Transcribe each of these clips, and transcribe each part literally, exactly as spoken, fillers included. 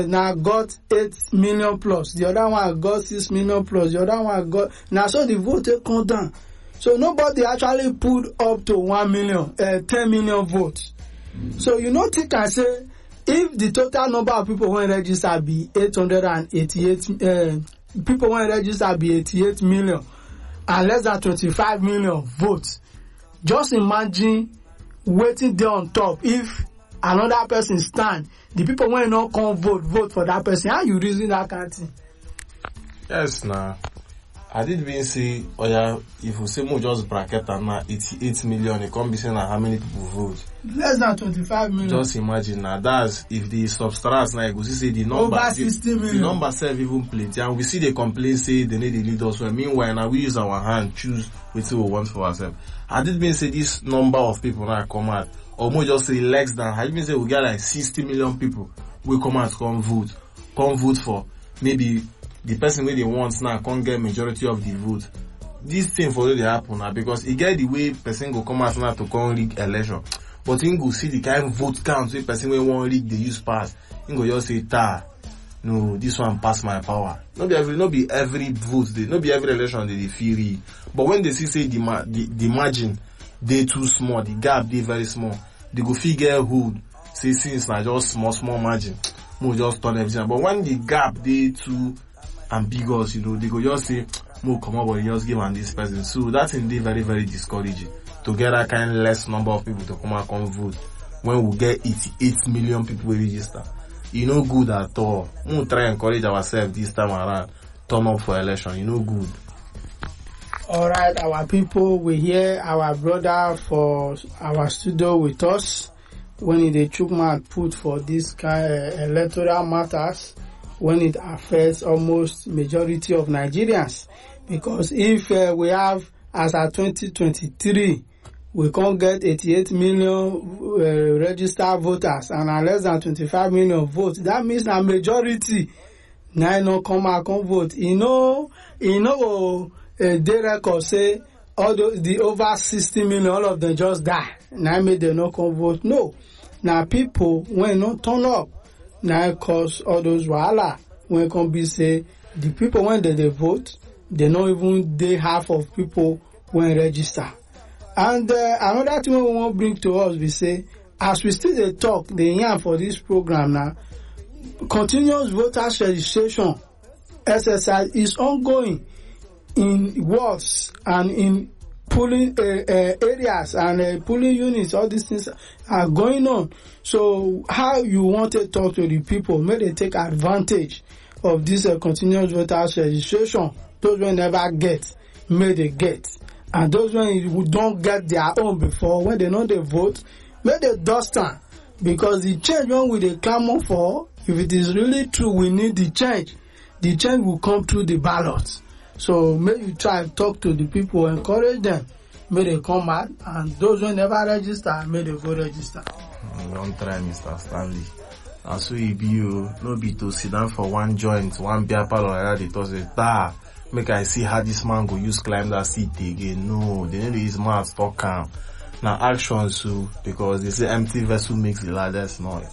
now got eight million plus, the other one got six million plus, the other one got now so the vote come down. So nobody actually put up to one million, uh, ten million votes. So you know, think I say if the total number of people when register be eight hundred eighty-eight, uh, people when register be eighty-eight million, and less than twenty-five million votes. Just imagine waiting there on top. If another person stand, the people when not come vote, vote for that person. How you reason that kind of thing? Yes, nah. I did mean say, oh yeah, if we say more just bracket and now eighty-eight million, it can't be saying how many people vote. Less than twenty-five million. Just imagine now. That's if the substract now, we see the number. Over sixty million. The number self even plenty. And we see the complaint say they need the leaders. Well, meanwhile, now we use our hand, choose what we want for ourselves. I did mean say this number of people now come out. Or more just say less than, I did say we get like sixty million people will come out, come vote. Come vote for maybe the person where they want now can't get majority of the vote. This thing for they happen now because it get the way person go come out now to come rig election. But you go see the kind of vote count where person will want rig the use pass. You go just say ta. No, this one pass my power. Not be every, not be every vote, they, not be every election they, they feel rig. But when they see say the, the, the margin they too small, the gap they very small, they go figure who say since now just small small margin, more just turn everything. But when the gap they too ambiguous, you know, they go just say, more come up and just give on this person. So that's indeed very, very discouraging to get that kind of less number of people to come and come vote when we get eighty-eight million people register. You know good at all. We'll try and encourage ourselves this time around, turn up for election. You know good. Alright, our people, we hear our brother for our studio with us when they took my put for this kind of electoral matters, when it affects almost majority of Nigerians. Because if uh, we have, as at twenty twenty-three, we can't get eighty-eight million uh, registered voters and are less than twenty-five million votes, that means a majority now no come out come vote. You know, you know, uh, they record say all the, the over sixty million, all of them just die. Now make they not come vote. No. Now people when not turn up, now cause all those wahala when come be say the people when they, they vote, they not even they half of people when register. And uh, another thing we want to bring to us, we say, as we still they talk, the yarn for this program now, continuous voters registration exercise is ongoing in wards and in polling uh, uh, areas and uh, polling units. All these things are going on. So how you want to talk to the people, may they take advantage of this uh, continuous voters registration. Those who never get, may they get. And those who don't get their own before, when they know they vote, may they dust them. Because the change when we they clamor for, if it is really true, we need the change. The change will come through the ballots. So may you try and talk to the people, encourage them. May they come out, and those who never register, may they go register. Don't try, Mister Stanley. And so it be you, no be to sit down for one joint, one beer parlor like that, they talk say, da, make I see how this man go use climb that seat again. No, they need his mouth talk calm. Now actions too, because they say empty vessel makes the loudest noise.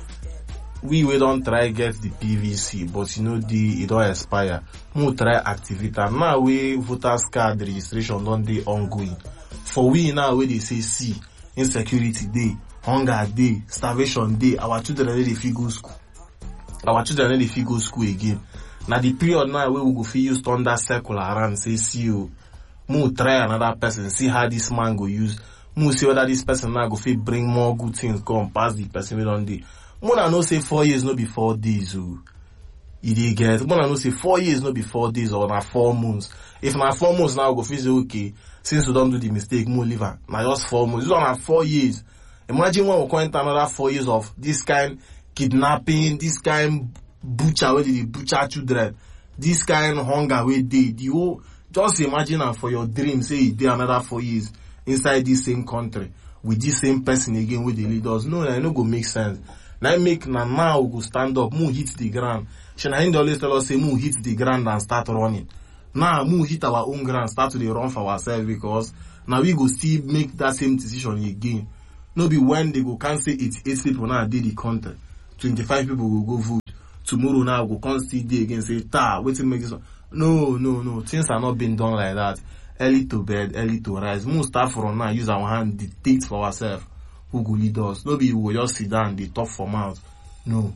We we don't try get the P V C, but you know the it don't expire. We try activate and now we voters card registration don't they ongoing. For we now where they say see insecurity day, hunger day, starvation day, our children they fit go school. Our children they fit go school again. Now the period now where we go fit use thunder circle around say see you. We try another person, see how this man go use. We see whether this person now go fit bring more good things come past the person we don't do. More than no say four years no be four days. Oh, you dey get. More than no say four years no be four days or na four months. If na four months now go feel say okay, since we don't do the mistake, more leave am. Na just four months. This one na four years. Imagine when we come into another four years of this kind kidnapping, this kind butcher where they butcher children, this kind hunger where they the whole. Just imagine am for your dream. Say it dey another four years inside this same country with this same person again with the leaders. No, it no go make sense. Now make na now we go stand up, move hit the ground. Shana always tell us say move hit the ground and start running. Now move hit our own ground, start to dey run for ourselves because now we go still make that same decision again. No be when they go can say eighty-eight people now dey the country, twenty-five people will go vote, tomorrow now go come still day again say, ta, wetin make this one? No, no, no. Things are not being done like that. Early to bed, early to rise. Most start from now, use our hand, dictate for ourselves who go lead us. Nobody will just sit down, they talk for mouth. No.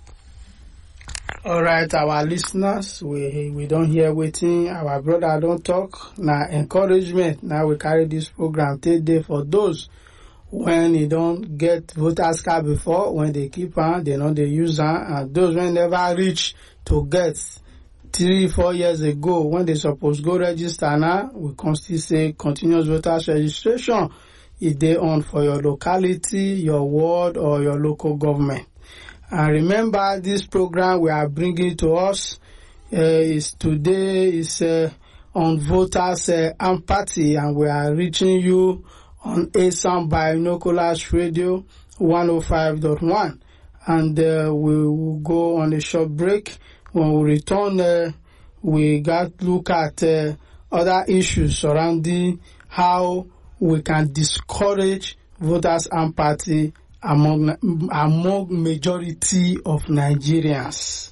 All right, our listeners, we we don't hear waiting. Our brother don't talk. Now encouragement. Now we carry this program today for those when they don't get voters card before, when they keep on, they know they use on, and those when never reach to get three, four years ago when they supposed go register now, we can still say continuous voters registration if they on for your locality, your ward, or your local government. And remember, this program we are bringing to us uh, is today is uh, on voters uh, empathy, and we are reaching you on A S A M Binoculars Radio one oh five point one. And uh, we will go on a short break. When we return, uh, we got look at uh, other issues surrounding how we can discourage voters' empathy among among majority of Nigerians.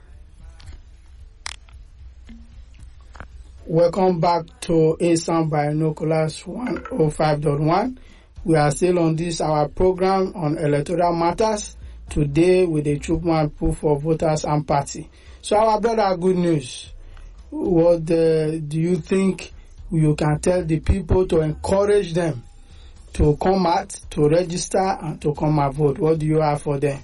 Welcome back to A S A M Binoculars one oh five point one. We are still on this our program on electoral matters. Today with the Chukman proof for voters' empathy. So our brother, good news. What uh, do you think you can tell the people to encourage them to come out, to register, and to come and vote? What do you have for them?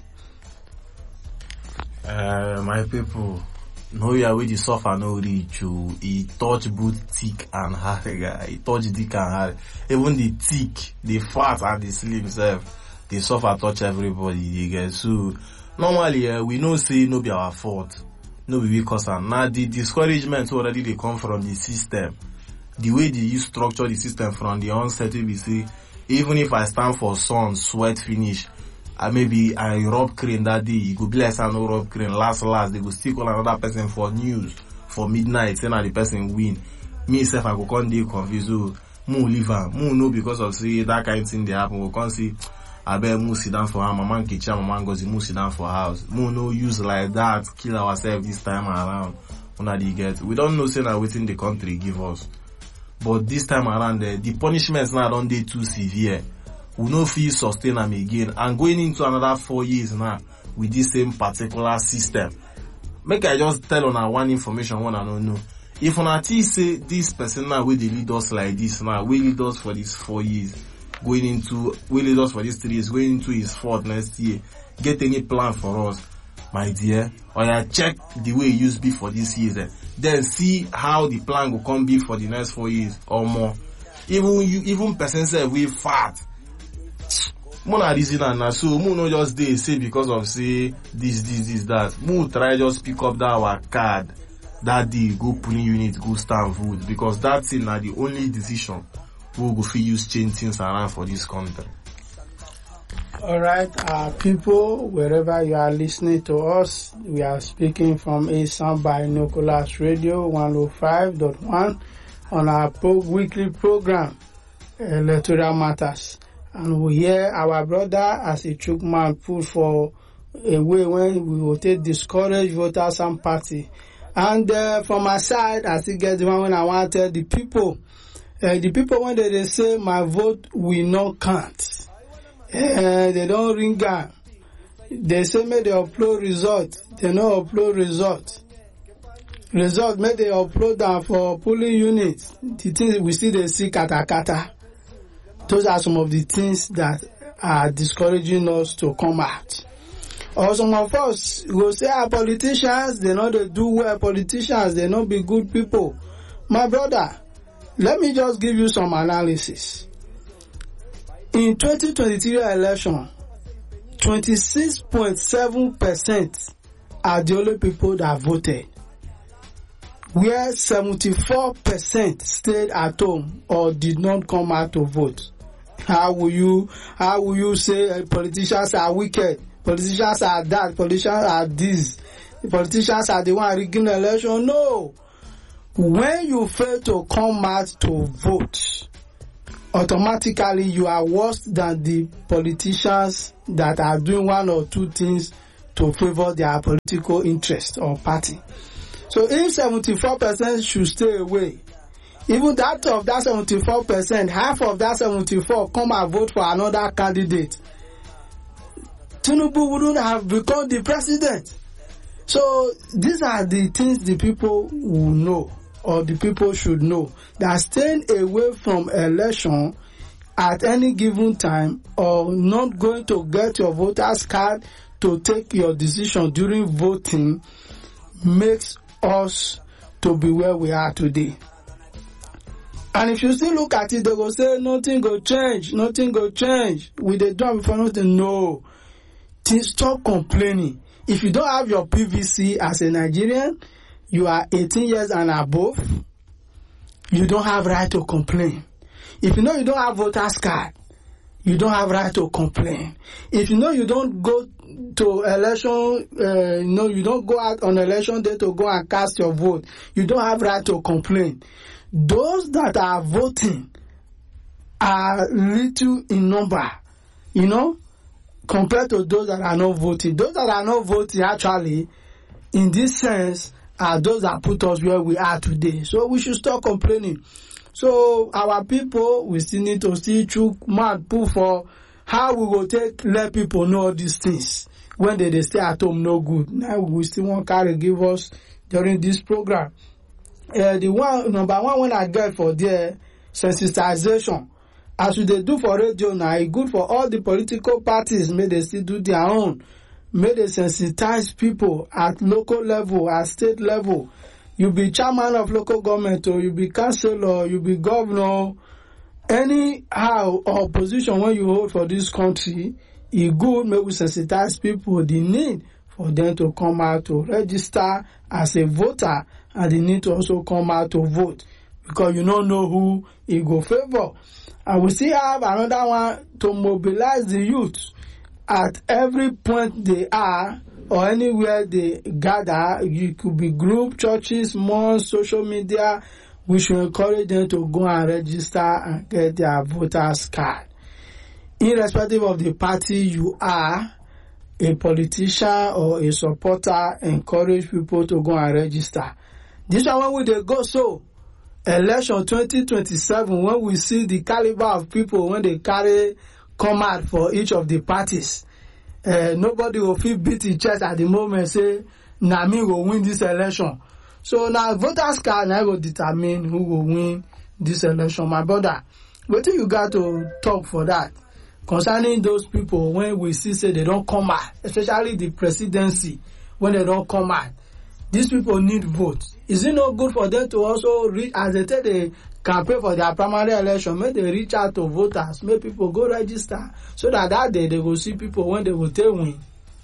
Uh, my people, no yeah with the suffer no reach you. He touch both thick and hard, guy. He touch thick and hard. Even the thick, the fat and the slim self. They suffer touch everybody, you get. So normally uh, we know say no be our fault, no be because and now the discouragement already they come from the system. The way they use structure the system from the onset, we see even if I stand for sun, sweat finish, I uh, maybe I rub crane that day, you go be like I no rub crane. Last last they go still call another person for news for midnight, saying that the person win. Me self I go come dey confused. So mo leave am, mo know because of say that kind of thing they happen. We can't see. I bet mu sit down for her, mama kitchen, mama goes mu sit down for house. Mu no use like that, kill ourselves this time around. When they get, we don't know say that within the country give us. But this time around, the, the punishments now don't dey too severe. We no feel sustain them again. And going into another four years now with this same particular system. Make I just tell on one information one I don't know. If on a T say this person now will lead us like this now, will lead us for these four years. Going into, will lead us for these three years, going into his fourth next year, get any plan for us, my dear, or yeah, check the way it used to be for this year, eh? Then see how the plan will come be for the next four years or more. Even you, even person say we fat. Mona reason and na so, mo no just dey say because of say this, this, this, that. Mo try just pick up that our card, that day, go polling unit, go stand vote, because that's thing na the only decision we go fit use change things around for this country. All right, uh, people, wherever you are listening to us, we are speaking from A S A M Binoculars Radio one oh five point one on our pro- weekly program, Electoral Matters. And we hear our brother as a Chukman put for a way when we will take discourage voters and party. And uh, from my side, I still get the one when I want to tell the people, Uh, the people when they, they say my vote will not count, uh, they don't ring out. They say may they upload result, they no upload result. Result may they upload them for polling units. The things we see they see kata kata. Those are some of the things that are discouraging us to come out. Or some of us will say our politicians, they know they do well. Politicians, they not be good people. My brother, let me just give you some analysis. In twenty twenty-three election, twenty-six point seven percent are the only people that voted, where seventy-four percent stayed at home or did not come out to vote. How will you, how will you say uh, politicians are wicked, politicians are that, politicians are this, politicians are the one rigging the election? No. When you fail to come out to vote, automatically you are worse than the politicians that are doing one or two things to favor their political interest or party. So if seventy-four percent should stay away, even that of that seventy-four percent, half of that seventy-four come and vote for another candidate, Tinubu wouldn't have become the president. So these are the things the people will know, or the people should know, that staying away from election at any given time, or not going to get your voter's card to take your decision during voting, makes us to be where we are today. And if you still look at it, they go say nothing go change, nothing go change. We dey do before nothing. No. Stop complaining. If you don't have your P V C as a Nigerian, you are eighteen years and above, you don't have right to complain. If you know you don't have voter's card, you don't have right to complain. If you know you don't go to election, uh, you know you don't go out on election day to go and cast your vote, you don't have right to complain. Those that are voting are little in number, you know, compared to those that are not voting. Those that are not voting, actually, in this sense, are those that put us where we are today. So we should stop complaining. So our people, we still need to still chook mouth put for how we will take let people know all these things when they, they stay at home no good. Now we still want to give us during this program. Uh, the one number one when I get for their sensitization, as we they do for radio now, it's good for all the political parties. May they still do their own. May they sensitize people at local level, at state level. You be chairman of local government, or you be councillor, you be governor, anyhow or position when you hold for this country, it's good. May we sensitize people the need for them to come out to register as a voter, and they need to also come out to vote, because you don't know who it go favor. And we still have another one to mobilize the youth at every point they are, or anywhere they gather. You could be group, churches, malls, social media. We should encourage them to go and register and get their voters card. Irrespective of the party you are, a politician or a supporter, encourage people to go and register. This one when we they go so election twenty twenty-seven, when we see the caliber of people when they carry come out for each of the parties, uh, nobody will feel beat his chest at the moment say na me will win this election. So now voters card now will determine who will win this election. My brother, what do you got to talk for that concerning those people when we see say they don't come out, especially the presidency, when they don't come out? These people need votes. Is it not good for them to also reach, as they take the campaign for their primary election, may they reach out to voters, make people go register, so that that day they will see people when they will take win?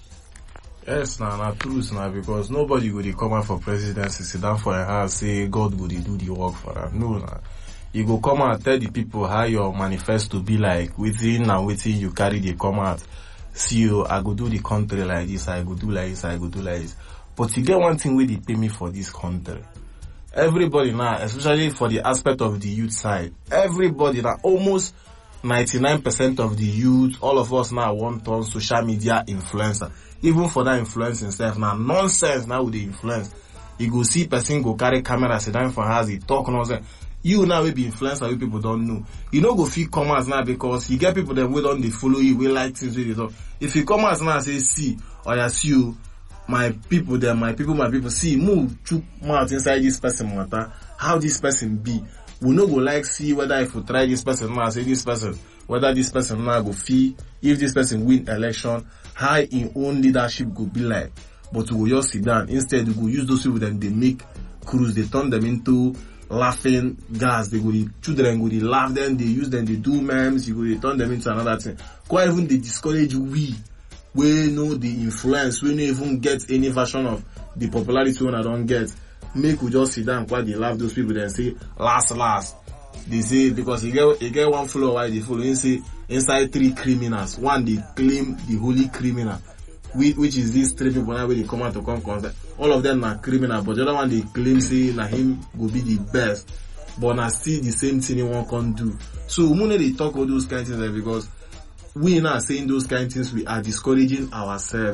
Yes, na na truth na, because nobody will come out for presidency, sit down for a house, say God will do the work for them. No, na. You go come out, tell the people how your manifesto be like, within and within you carry the come out. See you, I go do the country like this, I go do like this, I go do like this. But you get one thing where they pay me for this country. Everybody now, especially for the aspect of the youth side, everybody now, almost ninety-nine percent of the youth, all of us now want on social media influencer. Even for that influencing stuff now, nonsense now with the influence. You go see person go carry camera, sit down for house, he talk nonsense. You now will be influencer, we people don't know. You know go feel come out now because you get people that will don't they follow you, we like things with it. If you come out now and say, see, or you see you, my people there, my people, my people, see, move, chook mouth inside this person matter, how this person be. We no go like see whether if we try this person now, say this person, whether this person now go fee, if this person win election, how in own leadership go be like. But we will just sit down. Instead, we go use those people that they make cruise, they turn them into laughing gas. They go, the children go, they laugh them, they use them, they do memes, you go, they turn them into another thing. Quite even they discourage we. We know the influence, we don't even get any version of the popularity when I don't get. Make we just sit down, quite they laugh those people then say, last, last. They say, because you get, you get one follower, why they follow, you say, inside three criminals. One, they claim the holy criminal, which, which is these three people now where they come out to come concert. All of them are criminal, but the other one they claim, say, na him will be the best. But na still the same thing one can do. So, we know they talk about those kind of things because we now saying those kind of things, we are discouraging ourselves.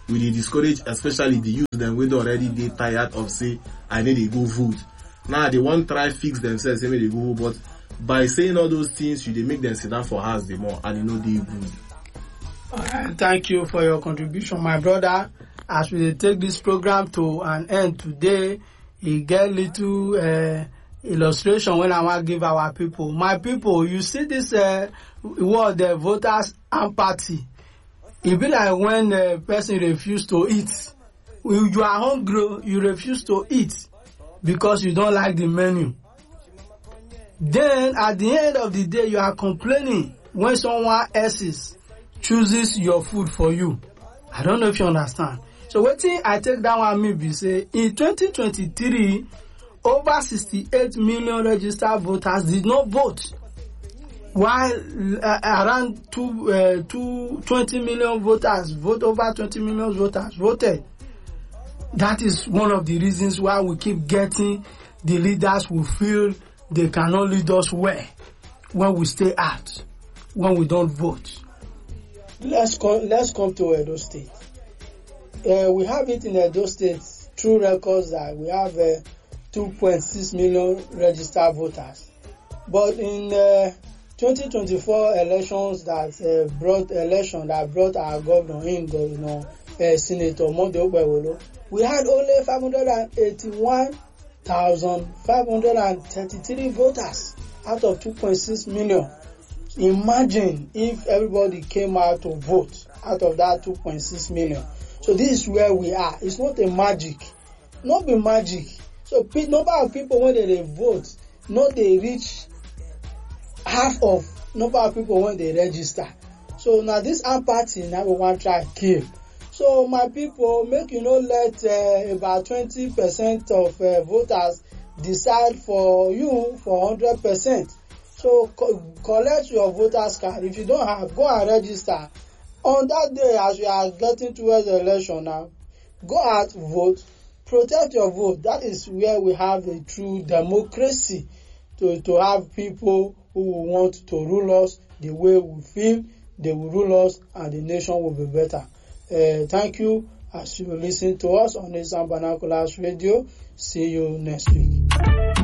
we dey discourage especially the youth them wey don already dey tired of say I need to go vote. Now they want try fix themselves say make they go, but by saying all those things you dey make them sit down for house the more, and you know they good. Uh, thank you for your contribution, my brother. As we take this program to an end today, you get little uh, illustration when I want to give our people. My people, you see this uh, word, the voters empathy. It be like when a person refuse to eat. When you are hungry, you refuse to eat because you don't like the menu. Then at the end of the day, you are complaining when someone else chooses your food for you. I don't know if you understand. So what thing I take that one me be say in twenty twenty-three, over sixty-eight million registered voters did not vote, while uh, around two, uh, two, twenty million voters vote over twenty million voters voted. That is one of the reasons why we keep getting the leaders who feel they cannot lead us well when we stay out, when we don't vote. Let's come, let's come to Edo State. Uh, we have it in Edo State through records that we have uh, two point six million registered voters. But in uh, twenty twenty-four elections that uh, brought election that brought our governor in, Governor uh, Senator Monday Okpebholo, we had only five hundred eighty-one thousand five hundred thirty-three voters out of two point six million. Imagine if everybody came out to vote out of that two point six million. So this is where we are. It's not a magic. Not be magic. So number of people when they, they vote, not they reach half of number of people when they register. So now this apathy now we want to try to kill. So my people, make you know let uh, about twenty percent of uh, voters decide for you for one hundred percent. So co- collect your voters card. If you don't have, go and register. On that day, as you are getting towards the election now, go out, vote, protect your vote. That is where we have a true democracy, to, to have people who want to rule us the way we feel they will rule us, and the nation will be better. Uh, thank you as you listen to us on Eastern Binoculars Radio. See you next week.